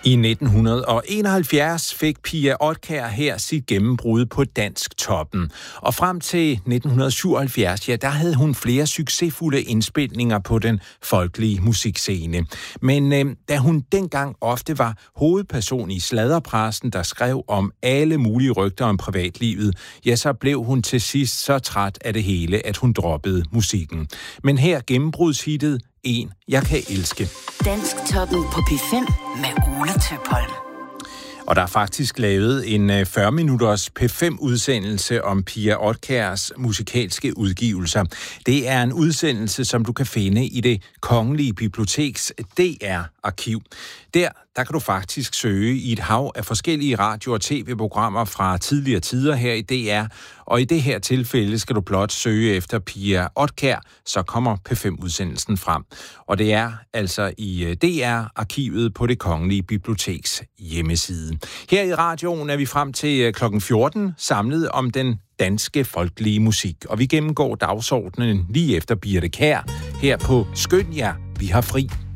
I 1971 fik Pia Otkjær her sit gennembrud på Dansktoppen. Og frem til 1977, der havde hun flere succesfulde indspilninger på den folkelige musikscene. Men da hun dengang ofte var hovedperson i sladderpressen, der skrev om alle mulige rygter om privatlivet, så blev hun til sidst så træt af det hele, at hun droppede musikken. Men her gennembrudshittet En, jeg kan elske. Dansktoppen på P5 med Ole Tøpholm. Og der er faktisk lavet en 40-minutters P5-udsendelse om Pia Otkjærs musikalske udgivelser. Det er en udsendelse, som du kan finde i Det Kongelige Biblioteks DR-arkiv. Der kan du faktisk søge i et hav af forskellige radio- og tv-programmer fra tidligere tider her i DR. Og i det her tilfælde skal du blot søge efter Pia Otkjær, så kommer P5-udsendelsen frem. Og det er altså i DR-arkivet på Det Kongelige Biblioteks hjemmeside. Her i radioen er vi frem til klokken 14 samlet om den danske folkelige musik. Og vi gennemgår dagsordenen lige efter Birthe Kjær her på Skøn jer, vi har fri.